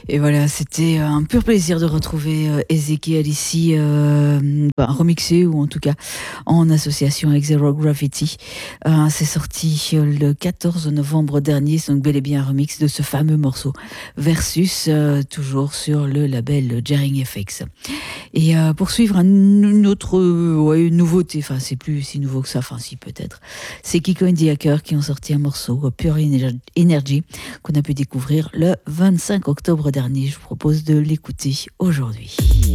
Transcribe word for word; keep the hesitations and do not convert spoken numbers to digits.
Et voilà, c'était un pur plaisir de retrouver euh, Ezekiel ici, euh, bah, remixé ou en tout cas en association avec Zero Gravity. Euh, c'est sorti euh, le quatorze novembre dernier, c'est donc bel et bien un remix de ce fameux morceau Versus, euh, toujours sur le label Jarring F X. Et euh, pour suivre un, une autre euh, ouais, une nouveauté, enfin c'est plus si nouveau que ça, enfin si peut-être, c'est Kiko and the Hacker qui ont sorti un morceau euh, Pure Ener- Energy qu'on a pu découvrir le vingt-cinq octobre dernier. Je vous propose de l'écouter aujourd'hui.